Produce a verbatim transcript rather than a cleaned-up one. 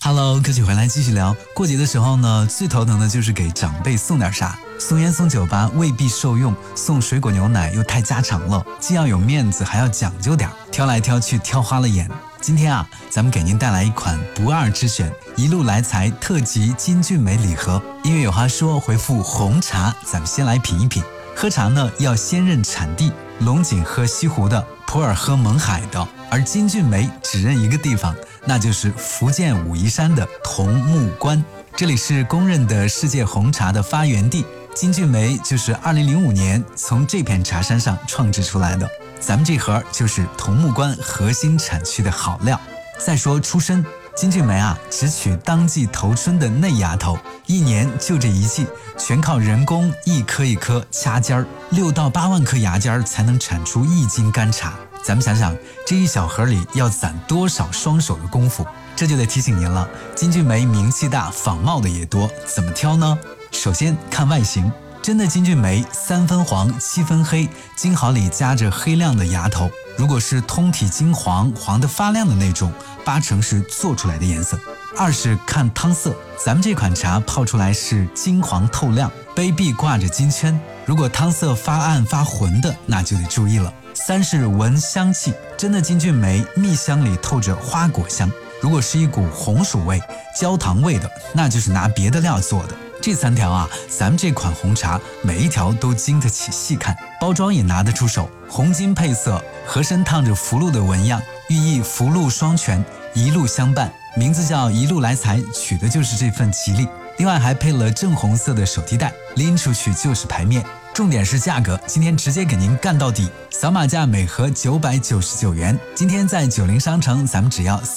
Hello， 歌曲回来继续聊。过节的时候呢，最头疼的就是给长辈送点啥。送烟送酒吧未必受用，送水果牛奶又太家常了，既要有面子还要讲究点，挑来挑去挑花了眼。今天啊，咱们给您带来一款不二之选，一路来财特级金骏眉礼盒。音乐有话说，回复红茶，咱们先来品一品。喝茶呢，要先认产地，龙井喝西湖的，普洱喝勐海的，而金骏眉只认一个地方，那就是福建武夷山的桐木关。这里是公认的世界红茶的发源地，金骏眉就是二零零五年从这片茶山上创制出来的。咱们这盒就是桐木关核心产区的好料。再说出身，金骏眉啊，只取当季头春的嫩芽头，一年就这一季，全靠人工一颗一颗掐尖儿，六到八万颗芽尖才能产出一斤干茶。咱们想想，这一小盒里要攒多少双手的功夫？这就得提醒您了，金骏眉名气大，仿冒的也多，怎么挑呢？首先看外形，真的金骏眉三分黄七分黑，金毫里夹着黑亮的芽头。如果是通体金黄，黄得发亮的那种，八成是做出来的颜色。二是看汤色，咱们这款茶泡出来是金黄透亮，杯壁挂着金圈，如果汤色发暗发浑的，那就得注意了。三是闻香气，真的金骏眉蜜香里透着花果香，如果是一股红薯味、焦糖味的，那就是拿别的料做的。这三条啊，咱们这款红茶每一条都经得起细看，包装也拿得出手，红金配色，盒身烫着福禄的纹样，寓意福禄双全，一路相伴，名字叫一路来财，取的就是这份吉利。另外还配了正红色的手提袋，拎出去就是牌面。重点是价格，今天直接给您干到底，扫码价每盒九百九十九元。今天在九零商城，咱们只要